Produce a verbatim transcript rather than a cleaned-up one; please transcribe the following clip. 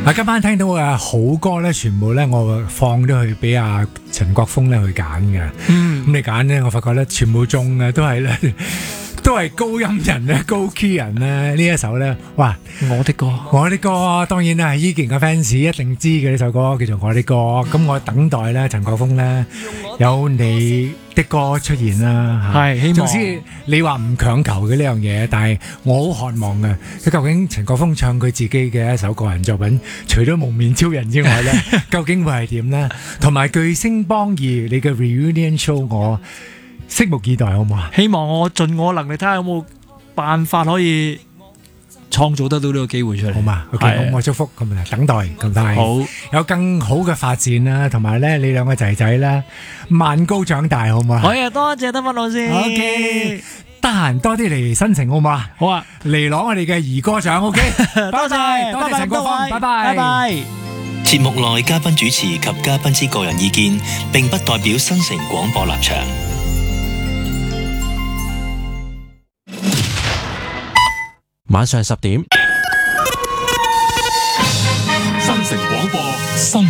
啊，今晚聽到嘅好歌咧，全部咧我放咗去俾阿陳國峰咧去揀嘅。 嗯， 咁你揀咧，我發覺咧全部中嘅都係咧，都係高音人咧、高 key 人咧。呢一首咧，哇！ 我的歌， 我啲歌當然啦，係伊健嘅 fans 一定知嘅呢首歌叫做《我啲歌》。咁我等待咧陳國峰咧有你的歌出現啦。 係希望。 總之你話唔強求嘅呢樣嘢，但係我好渴望嘅。佢究竟陳國峰唱佢自己嘅一首個人作品，除咗蒙面超人之外咧，究竟會係點咧？同埋巨星幫二你嘅 reunion show，我拭目以待，好唔好啊？ 希望我盡我能力睇下有冇辦法可以創造得到呢個機會出嚟， 好嘛 ？OK， 係咁我祝福咁啊，等待咁但係好有更好嘅發展啦，同埋咧你兩個仔仔咧萬高長大，好唔好啊好啊，多謝德芬老師。 ？OK，得閒多啲嚟新城，好唔好啊？ 好啊， 嚟攞我哋嘅兒歌獎，OK，多謝多謝陳國峰，拜拜拜拜。 節目內嘉賓主持及嘉賓之個人意見，並不代表新城廣播立場。 晚上十點， 新城廣播新